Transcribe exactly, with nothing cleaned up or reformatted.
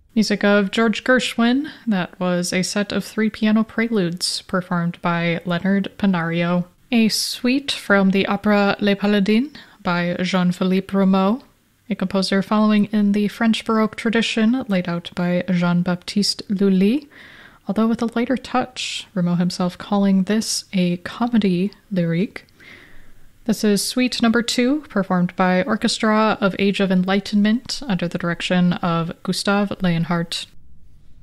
Music of George Gershwin. That was a set of three piano preludes performed by Leonard Panario. A suite from the opera Les Paladins by Jean-Philippe Rameau, a composer following in the French Baroque tradition laid out by Jean-Baptiste Lully, although with a lighter touch, Rameau himself calling this a comedy lyrique. This is Suite Number Two, performed by Orchestra of Age of Enlightenment under the direction of Gustav Leonhardt.